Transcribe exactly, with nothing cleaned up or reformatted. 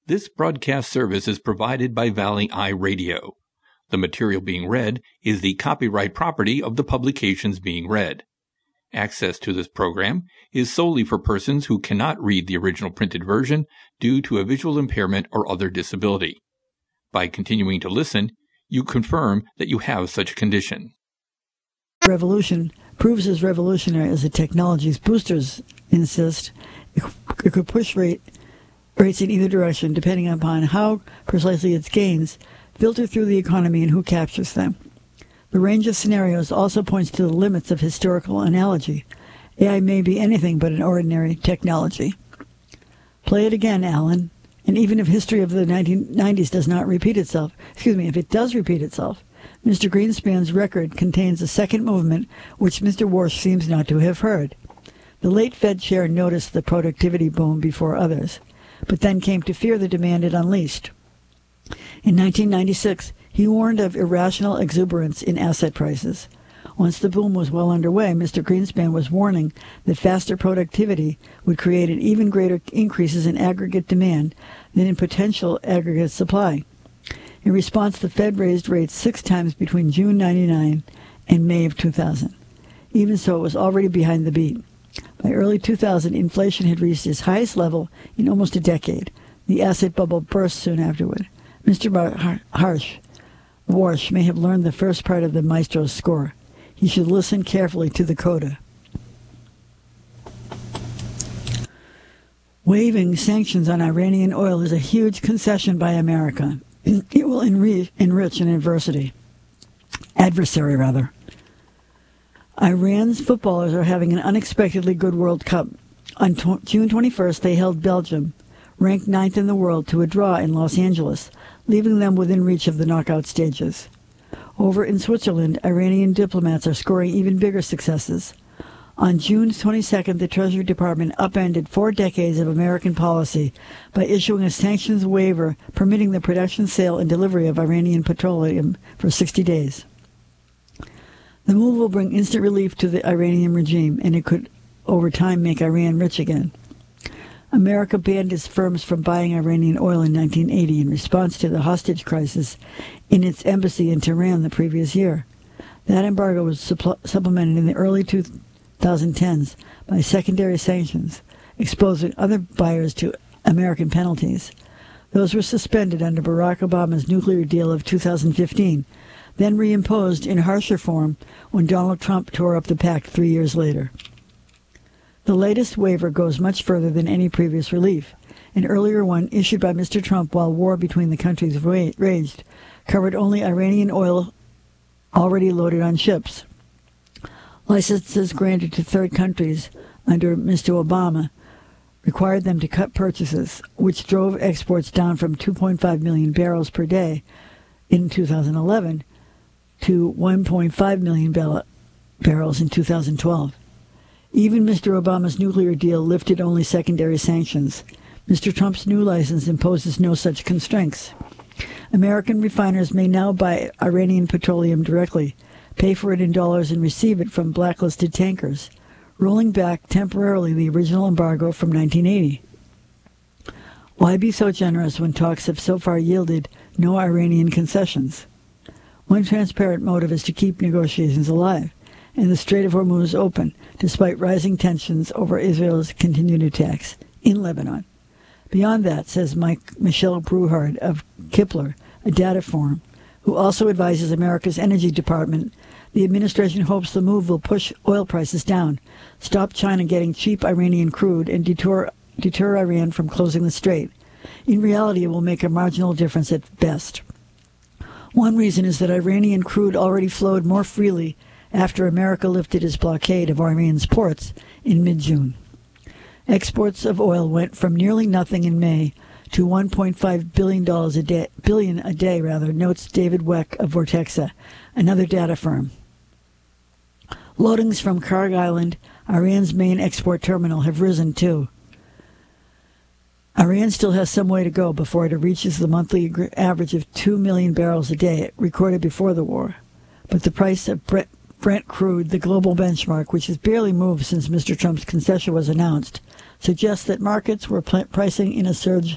This broadcast service is provided by Valley Eye Radio. The material being read is the copyright property of the publications being read. Access to this program is solely for persons who cannot read the original printed version due to a visual impairment or other disability. By continuing to listen, you confirm that you have such a condition. Revolution proves as revolutionary as the technology's boosters insist. It could push rate, rates in either direction depending upon how precisely its gains filter through the economy and who captures them. The range of scenarios also points to the limits of historical analogy. A I may be anything but an ordinary technology. Play it again, Alan. And even if history of the nineteen nineties does not repeat itself, excuse me, if it does repeat itself, Mister Greenspan's record contains a second movement which Mister Warsh seems not to have heard. The late Fed chair noticed the productivity boom before others, but then came to fear the demand it unleashed. In nineteen ninety-six, he warned of irrational exuberance in asset prices. Once the boom was well underway, Mister Greenspan was warning that faster productivity would create an even greater increases in aggregate demand than in potential aggregate supply. In response, the Fed raised rates six times between June ninety-nine and May of two thousand. Even so, it was already behind the beat. By early two thousand, inflation had reached its highest level in almost a decade. The asset bubble burst soon afterward. Mister Bar- Harsh, Warsh may have learned the first part of the maestro's score. He should listen carefully to the coda. Waiving sanctions on Iranian oil is a huge concession by America. It will enrich, enrich an adversity. Adversary, rather. Iran's footballers are having an unexpectedly good World Cup. On to- June twenty-first, they held Belgium, ranked ninth in the world, to a draw in Los Angeles, leaving them within reach of the knockout stages. Over in Switzerland, Iranian diplomats are scoring even bigger successes. On June twenty-second, the Treasury Department upended four decades of American policy by issuing a sanctions waiver permitting the production, sale, and delivery of Iranian petroleum for sixty days. The move will bring instant relief to the Iranian regime, and it could, over time, make Iran rich again. America banned its firms from buying Iranian oil in nineteen eighty in response to the hostage crisis in its embassy in Tehran the previous year. That embargo was suppl- supplemented in the early twenty tens by secondary sanctions, exposing other buyers to American penalties. Those were suspended under Barack Obama's nuclear deal of two thousand fifteen, then reimposed in harsher form when Donald Trump tore up the pact three years later. The latest waiver goes much further than any previous relief. An earlier one, issued by Mister Trump while war between the countries raged, covered only Iranian oil already loaded on ships. Licenses granted to third countries under Mister Obama required them to cut purchases, which drove exports down from two point five million barrels per day in two thousand eleven to one point five million bar- barrels in two thousand twelve. Even Mister Obama's nuclear deal lifted only secondary sanctions. Mister Trump's new license imposes no such constraints. American refiners may now buy Iranian petroleum directly, pay for it in dollars, and receive it from blacklisted tankers, rolling back temporarily the original embargo from nineteen eighty. Why be so generous when talks have so far yielded no Iranian concessions? One transparent motive is to keep negotiations alive and the Strait of Hormuz open, despite rising tensions over Israel's continued attacks in Lebanon. Beyond that, says Mike Michelle Bruhard of Kepler, a data firm, who also advises America's Energy Department, the administration hopes the move will push oil prices down, stop China getting cheap Iranian crude, and deter, deter Iran from closing the strait. In reality, it will make a marginal difference at best. One reason is that Iranian crude already flowed more freely after America lifted its blockade of Iran's ports in mid-June. Exports of oil went from nearly nothing in May to one point five billion dollars a day, billion a day, rather, notes David Weck of Vortexa, another data firm. Loadings from Kharg Island, Iran's main export terminal, have risen too. Iran still has some way to go before it reaches the monthly average of two million barrels a day recorded before the war. But the price of Brent, Brent crude, the global benchmark, which has barely moved since Mister Trump's concession was announced, suggests that markets were pl- pricing in a surge